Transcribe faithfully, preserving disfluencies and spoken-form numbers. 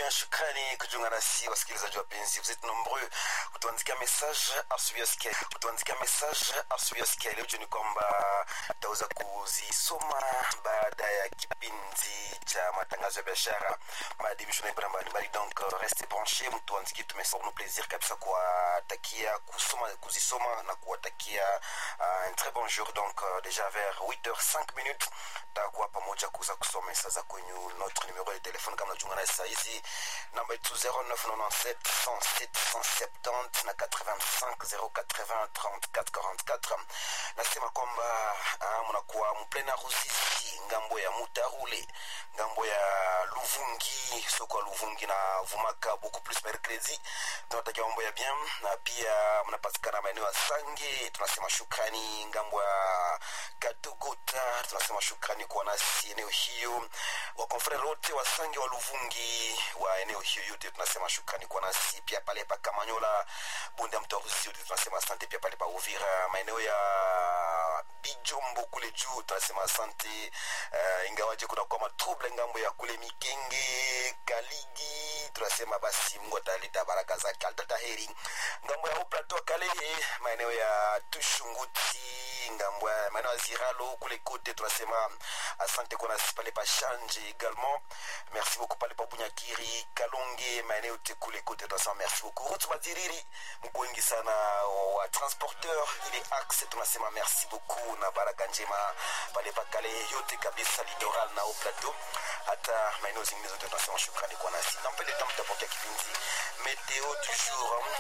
bien, shukrani kujiunga nasi wasikilizaji wapenzi. Vous êtes nombreux kutuandikia message asubuhi sikia. Kutuandikia message asubuhi sikia. Leo ni kwamba tutaweza kuzisoma baada ya kipindi cha matangazo ya biashara maadhimisho na ibada mbalimbali. Donc restez branchés, mtuandikie, tumesoma nous plaisir kabisa kuwatakia kusoma kuzisoma na kuwatakia uh, un très bon jour. Donc uh, déjà vers huit heures cinq minutes tutakuwa pamoja kuza kusoma sasa kwenye notre numéro de téléphone kama unajiunga na sasa hizi namba yetu zéro neuf neuf sept cent sept cent seventy na eighty-five zero eighty thirty-four forty-four. Nasema kwamba uh, mnakuwa mplena Rusisi, ngambo ya Mutarule, ngambo ya Luvungi, soko ya Luvungi na Vumaka beaucoup plus mercredi. Tunatakia mambo ya bien, na pia mnapatikana maeneo ya Sange, tunasema shukrani. Ngambo ya Katogota tunasema shukrani kwa nasi eneo hiyo. Wa confrère wote wa Sange wa Luvungi wa eneo hiyo yote tunasema shukrani kwa nasi. Pia pale pa Kamanyola, Bonde Mtorusi yote tunasema asante. Pia pale pa Uvira, maeneo ya Bijombo kule juu tunasema asante. Uh, ingawaje kuna kwa matrouble ngambo ya kule Mikenge, Kaligi, tunasema basi Mungu ataleta baraka zake, atataheri. Ngambo ya Plateau Kalehe, maeneo ya Tushunguti, ngambo ya maeneo ya Ziralo kule kote tunasema asante kwa nasi. Pale pa Shanje également merci beaucoup. Pale pa Bunyakiri, Kalonge, maeneo te kule kote tunasema merci beaucoup. Route Matiriri mko wengi sana wa transporteur ile axe tunasema merci beaucoup na baraka njema. Pale pa Kalehe yote kabisa littoral na au plateau hata maeneo zingine zote tunasema shukrani kwa nasi. Nampende tamtapokea kipindi Meteo du jour